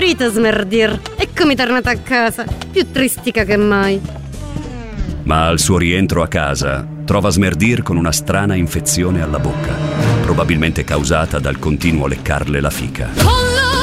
guarito, Smerdir. Eccomi tornata a casa, più tristica che mai. Ma al suo rientro a casa trova Smerdir con una strana infezione alla bocca, probabilmente causata dal continuo leccarle la fica.